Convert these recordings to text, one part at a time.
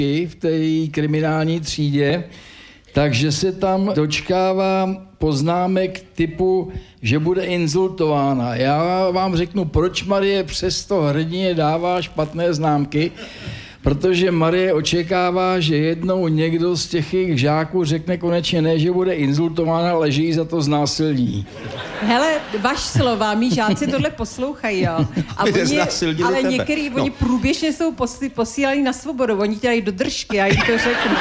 v té kriminální třídě, takže se tam dočkává poznámek typu, že bude insultována. Já vám řeknu, proč Marie přesto hrdině dává špatné známky, protože Marie očekává, že jednou někdo z těch jejich žáků řekne konečně ne, že bude insultována, ale že jí za to znásilní. Hele, vaš slova, mý žáci tohle poslouchají, jo. A ale některý, oni průběžně jsou posílaní na svobodu, oni dělají do držky, já jim to řeknu.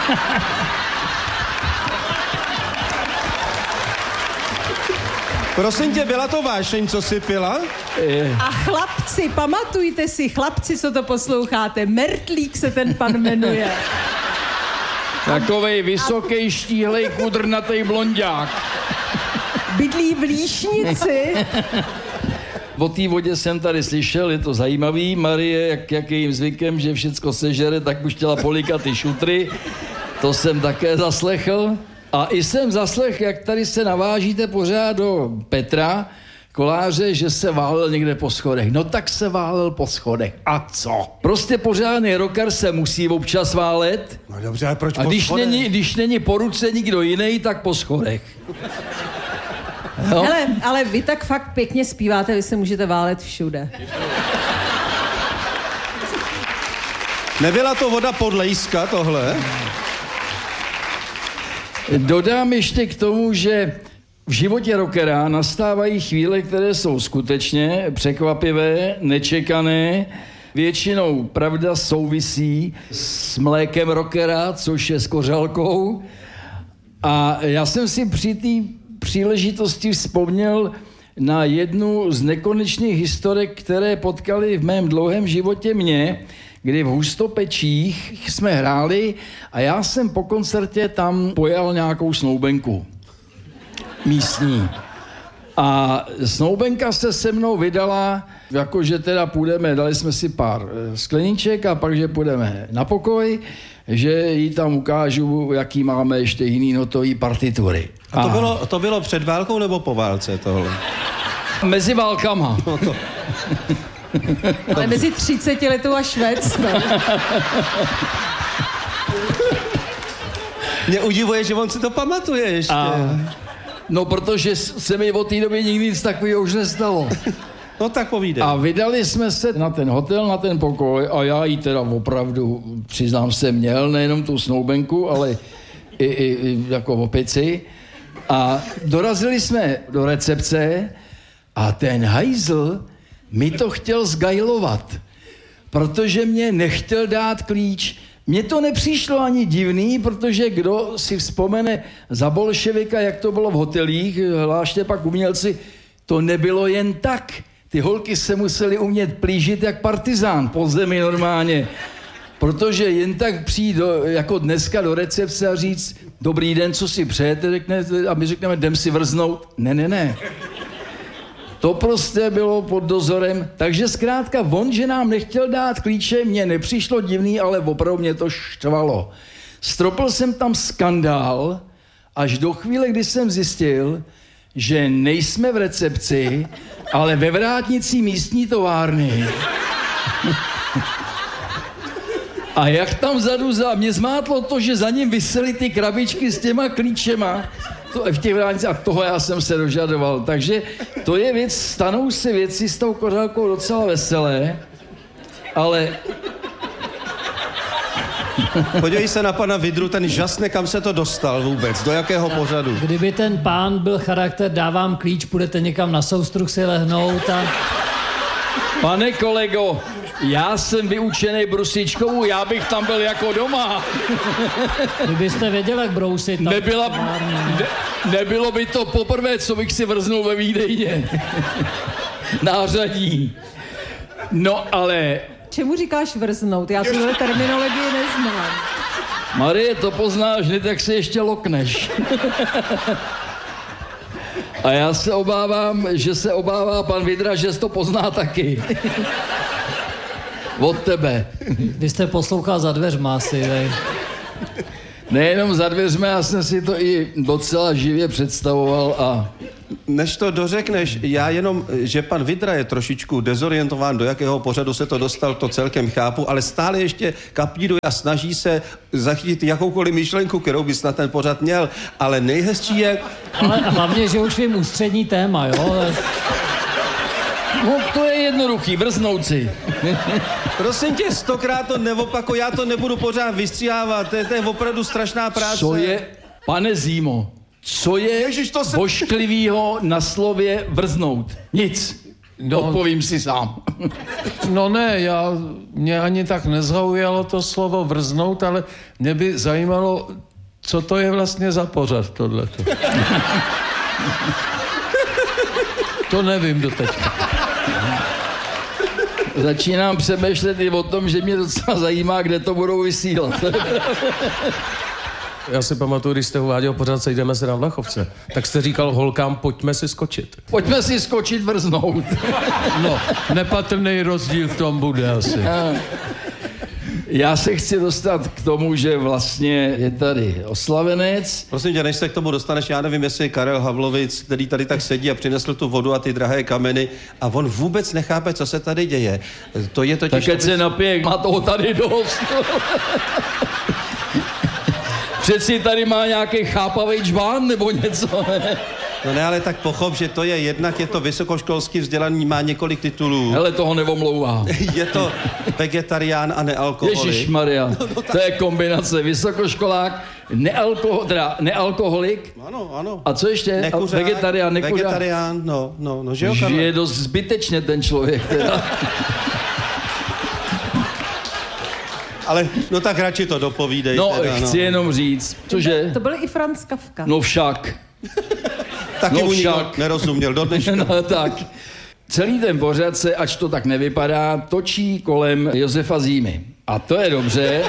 Prosím tě, byla to vášeň, co jsi pila? A chlapci, pamatujte si, chlapci, co to posloucháte, Mertlík se ten pan jmenuje. Takovej vysoký, štíhlej, kudrnatej blonďák. Bydlí v Líšnici. O té vodě jsem tady slyšel, je to zajímavý. Marie, jak je jim zvykem, že všecko sežere, tak už chtěla polikat ty šutry. To jsem také zaslechl. A i jsem zaslechl, jak tady se navážíte pořád do Petra Koláře, že se válel někde po schodech. No tak se válel po schodech. A co? Prostě pořádný rocker se musí občas válet. No dobře, ale proč a po schodech? když není po ruce nikdo jiný, tak po schodech. No. Hele, ale vy tak fakt pěkně zpíváte, vy se můžete válet všude. Nebyla to voda podlejska, tohle? Dodám ještě k tomu, že v životě rockera nastávají chvíle, které jsou skutečně překvapivé, nečekané. Většinou pravda souvisí s mlékem rockera, což je s kořalkou. A já jsem si při té příležitosti vzpomněl na jednu z nekonečných historek, které potkaly v mém dlouhém životě mě, kdy v Hustopečích jsme hráli a já jsem po koncertě tam pojal nějakou snoubenku místní. A snoubenka se mnou vydala, jakože teda půjdeme, dali jsme si pár skleníček a pak, že půjdeme na pokoj, že jí tam ukážu, jaký máme ještě jiný notový partitury. A to bylo před válkou nebo po válce tohle? Mezi válkama. No to... Ale mezi 30 letou a Švédskou. Mě udivuje, že on si to pamatuje ještě. No, protože se mi od té doby nikdy nic takového už nestalo. No tak povídej. A vydali jsme se na ten hotel, na ten pokoj a já jí teda opravdu, přiznám se, měl nejenom tu snoubenku, ale i jako opici. A dorazili jsme do recepce a ten hajzl mi to chtěl zgajlovat, protože mě nechtěl dát klíč. Mně to nepřišlo ani divný, protože kdo si vzpomene za bolševika, jak to bylo v hotelích, hláště pak umělci, to nebylo jen tak. Ty holky se musely umět plížit jak partizán po zemi normálně. Protože jen tak přijít jako dneska do recepce a říct dobrý den, co si přejete, a my řekneme, jdem si vrznout. Ne. To prostě bylo pod dozorem, takže zkrátka on, že nám nechtěl dát klíče, mně nepřišlo divný, ale opravdu mě to štvalo. Stropil jsem tam skandál, až do chvíle, kdy jsem zjistil, že nejsme v recepci, ale ve vrátnici místní továrny. A jak tam vzadu mě zmátlo to, že za ním visely ty krabičky s těma klíčema, v těch vrátnicích, a toho já jsem se dožadoval. Takže to je věc, stanou se věci s tou kořálkou docela veselé, ale... Podívej se na pana Vidru, ten žasne, kam se to dostal vůbec, do jakého pořadu. Kdyby ten pán byl charakter, dávám klíč, půjdete někam na soustruh si lehnout a... Pane kolego, já jsem vyučený brusičkou, já bych tam byl jako doma. Kdybyste věděl, jak brousit... Nebylo by to poprvé, co bych si vrznul ve výdejně. Nářadí. No ale... Čemu říkáš vrznout? Já tuhle terminologii neznám. Marie, to poznáš, ne, tak se ještě lokneš. A já se obávám, že se obává pan Vidra, že to pozná taky. Od tebe. Vy jste poslouchal za dveřma asi, vej. Nejenom za dveřma, já jsem si to i docela živě představoval a než to dořekneš, já jenom, že pan Vidra je trošičku dezorientován, do jakého pořadu se to dostal, to celkem chápu, ale stále ještě kapíruje a snaží se zachytit jakoukoliv myšlenku, kterou by snad ten pořad měl, ale nejhezčí je... Ale hlavně, že už vím ústřední téma, jo? No, to je jednoduchý, vrznout si. Prosím tě, 100krát to neopakuj, já to nebudu pořád vystřihávat, to je opravdu strašná práce. Co je, pane Zímo, co je Ježiš, to se... vošklivýho na slově vrznout? Nic. No, odpovím si sám. No ne, mě ani tak nezaujalo to slovo vrznout, ale mě by zajímalo, co to je vlastně za pořad tohleto. To nevím doteďka. Začínám přemýšlet i o tom, že mě docela zajímá, kde to budou vysílat. Já si pamatuju, když jste uváděl pořád Sejdeme se na Vlachovce, tak jste říkal holkám, pojďme si skočit. Pojďme si skočit, vrznout. No, nepatrný rozdíl v tom bude asi. Já se chci dostat k tomu, že vlastně je tady oslavenec. Prosím tě, než se k tomu dostaneš, já nevím, jestli Karel Havlovic, který tady tak sedí a přinesl tu vodu a ty drahé kameny a on vůbec nechápe, co se tady děje. To je totiž... Tak ať se napije, má toho tady dost. Přeci tady má nějaký chápavý džbán nebo něco, ne? No ne, ale tak pochop, že to je jednak, je to vysokoškolský vzdělaný, má několik titulů. Hele, toho neomlouvá. Je to vegetarián a nealkoholik. Ježišmarja, to je kombinace vysokoškolák, nealkoholik. Ano. A co ještě? Nekuřák, Vegetarián, vegetarián, no, že jo, Karle? Žije dost zbytečně ten člověk, teda. Ale, no tak radši to dopovídej. No, teda, chci jenom říct, cože? To byl i Franz Kafka. No však. Taky mu nikdo nerozuměl do dneška. No tak. Celý ten pořad se, ač to tak nevypadá, točí kolem Josefa Zímy. A to je dobře.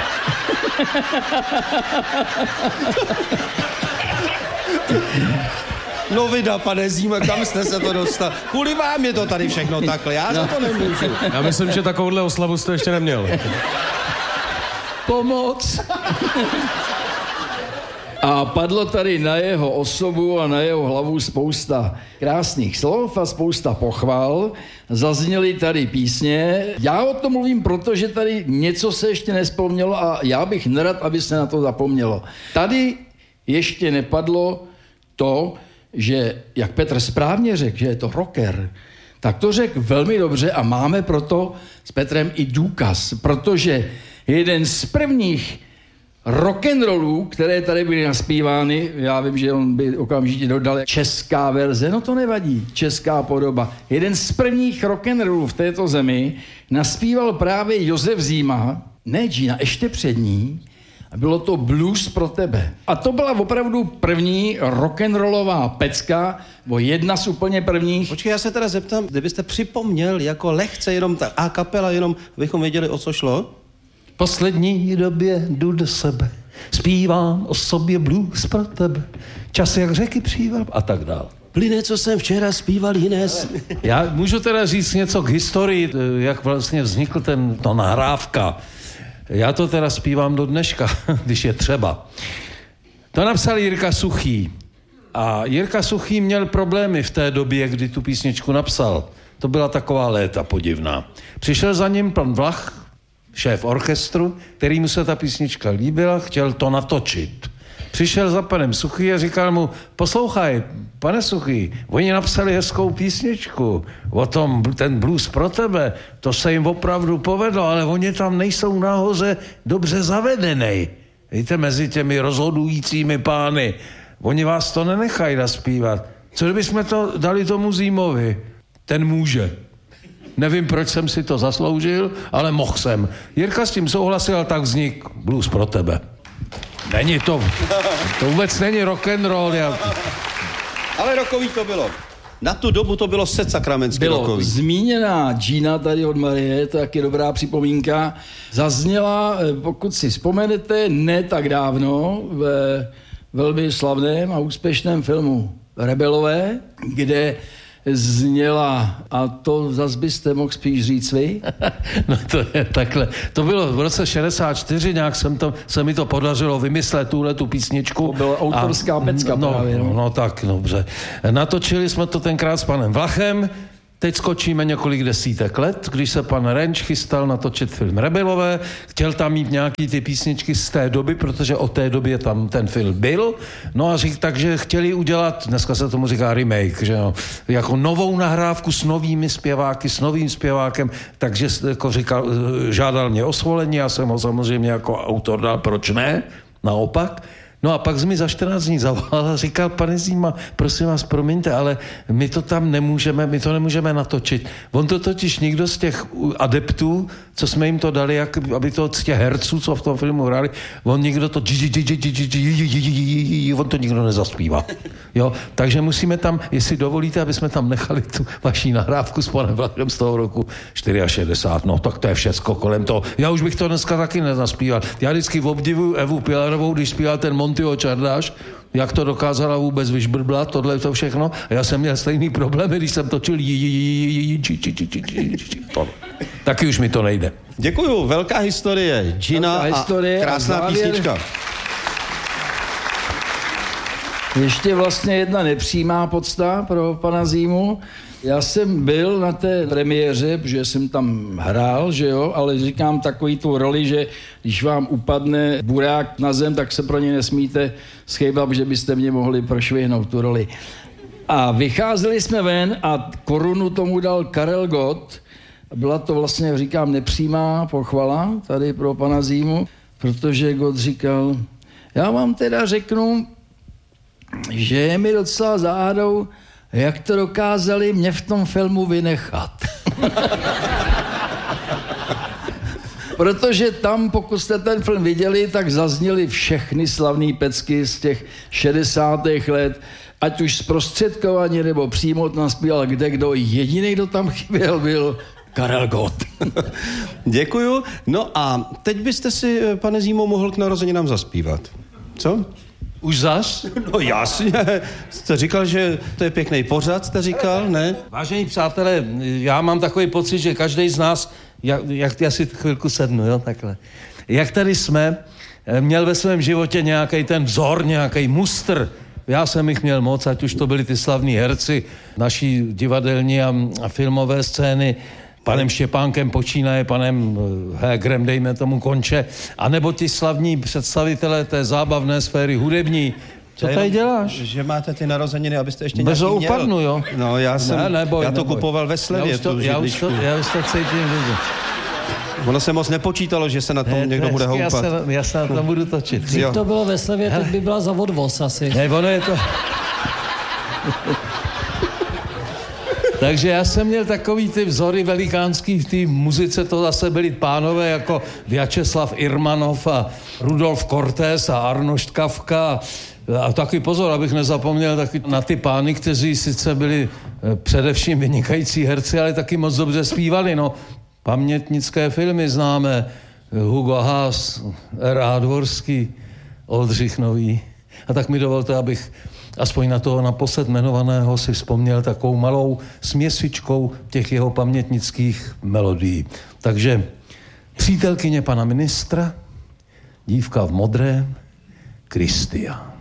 No vida, pane Zíma, kam jste se to dostal? Kvůli vám je to tady všechno takhle, já za to nemůžu. Já myslím, že takovouhle oslavu jste ještě neměl. Pomoc! A padlo tady na jeho osobu a na jeho hlavu spousta krásných slov a spousta pochval. Zazněly tady písně. Já o tom mluvím, protože tady něco se ještě nespomnělo a já bych nerad, aby se na to zapomnělo. Tady ještě nepadlo to, že, jak Petr správně řekl, že je to rocker, tak to řekl velmi dobře a máme proto s Petrem i důkaz, protože jeden z prvních rock'n'rollů, které tady byly naspívány, já vím, že on by okamžitě dodal česká verze, no to nevadí, česká podoba. Jeden z prvních rock'n'rollů v této zemi naspíval právě Josef Zíma, ne Gina, ještě před ní, a bylo to Blues pro tebe. A to byla opravdu první rock'n'rollová pecka, bo jedna z úplně prvních. Počkej, já se teda zeptám, kdybyste připomněl jako lehce jenom ta a kapela, jenom abychom věděli, o co šlo? Poslední době jdu do sebe, zpívám o sobě blues pro tebe, čas jak řeky příval a tak dál. Plyne, co jsem včera zpíval Hines. Já můžu teda říct něco k historii, jak vlastně vznikl to nahrávka. Já to teda zpívám do dneška, když je třeba. To napsal Jirka Suchý. A Jirka Suchý měl problémy v té době, kdy tu písničku napsal. To byla taková léta podivná. Přišel za ním pan Vlach, šéf orchestru, kterýmu se ta písnička líbila, chtěl to natočit. Přišel za panem Suchý a říkal mu, poslouchaj, pane Suchý, oni napsali hezkou písničku o tom, ten blues pro tebe, to se jim opravdu povedlo, ale oni tam nejsou nahoře dobře zavedenej. Víte, mezi těmi rozhodujícími pány, oni vás to nenechají naspívat. Co kdybychom to dali tomu Zímovi? Ten může. Nevím, proč jsem si to zasloužil, ale mohl jsem. Jirka s tím souhlasil, tak vznik blues pro tebe. Není to vůbec není rock'n'roll. Ale rokový to bylo. Na tu dobu to bylo sakramentsky rokový. Bylo zmíněná Gina tady od Marie, to je taky dobrá připomínka. Zazněla, pokud si vzpomenete, ne tak dávno ve velmi slavném a úspěšném filmu Rebelové, kde zněla, a to zas byste mohl spíš říct vy? No to je takhle. To bylo v roce 64, nějak se mi to podařilo vymyslet tu písničku. To byla autorská pecka právě. No tak, dobře. Natočili jsme to tenkrát s panem Vlachem. Teď skočíme několik desítek let, když se pan Renč chystal natočit film Rebelové, chtěl tam mít nějaký ty písničky z té doby, protože od té době tam ten film byl, no a takže chtěli udělat, dneska se tomu říká remake, že no, jako novou nahrávku s novými zpěváky, s novým zpěvákem, takže jako žádal mě o svolení, já jsem ho samozřejmě jako autor dal, proč ne, naopak. No a pak mi za 14 dní zavolal a říkal, pane Zíma, prosím vás, promiňte, ale my to nemůžeme natočit. On to totiž nikdo z těch adeptů, co jsme jim to dali, aby to z těch herců, co v tom filmu hráli, on nikdo to on to nikdo nezaspívá. Jo, takže musíme tam, jestli dovolíte, aby jsme tam nechali tu vaší nahrávku s panem Vlachem z toho roku 64. No tak to je všecko kolem toho. Já už bych to dneska taky nezaspíval. Já vždycky obdivuju Evu Pilarovou, když zpíval ten Montyho Čardáš, jak to dokázala vůbec vyžbrblat, tohle to všechno. A já jsem měl stejný problémy, když jsem točil taky už mi to nejde. Děkuju, velká historie. Gina a krásná písnička. Ještě vlastně jedna nepřímá podsta pro pana Zímu. Já jsem byl na té premiéře, protože jsem tam hrál, že jo, ale říkám takový tu roli, že když vám upadne burák na zem, tak se pro ně nesmíte schejbat, že byste mě mohli prošvihnout tu roli. A vycházeli jsme ven a korunu tomu dal Karel Gott. Byla to vlastně, říkám, nepřímá pochvala tady pro pana Zímu, protože Gott říkal, já vám teda řeknu, že je mi docela záhadou, jak to dokázali mě v tom filmu vynechat. Protože tam, pokud jste ten film viděli, tak zazněly všechny slavné pecky z těch 60. let, ať už zprostředkovaně nebo přímo naspíval kdo. Jediný, kdo tam chyběl, byl Karel Gott. Děkuju. No a teď byste si, pane Zímo, mohl k narozeninám zaspívat. Co? Už zas? No jasně. Jste říkal, že to je pěkný pořad, jste říkal, ne? Vážení přátelé, já mám takový pocit, že každý z nás, jak já si chvilku sednu, jo, takhle. Jak tady jsme, měl ve svém životě nějaký ten vzor, nějaký mustr. Já jsem jich měl moc, ať už to byli ty slavní herci, naší divadelní a filmové scény, panem Štěpánkem počínaje, panem Hegerem, dejme tomu konče, anebo ti slavní představitelé té zábavné sféry hudební. Co tady děláš? Že máte ty narozeniny, abyste ještě nějaký měl. Upadnu, jo? No já to kupoval ve slevě. Já už to cítím. Ono se moc nepočítalo, že se na tom někdo bude houpat. Já se na tom budu točit. Když to bylo ve slevě, teď by byla za odvoz asi. Ne, ono je to... Takže já jsem měl takový ty vzory velikánský v té muzice, to zase byli pánové jako Vjačeslav Irmanov a Rudolf Cortés a Arnošt Kafka. A taky pozor, abych nezapomněl taky na ty pány, kteří sice byli především vynikající herci, ale taky moc dobře zpívali. No, pamětnické filmy známe, Hugo Haas, R.A. Dvorský, Oldřich Nový. A tak mi dovolte, abych aspoň na toho naposled jmenovaného si vzpomněl takovou malou směsičkou těch jeho pamětnických melodií. Takže přítelkyně pana ministra, dívka v modrém, Kristia.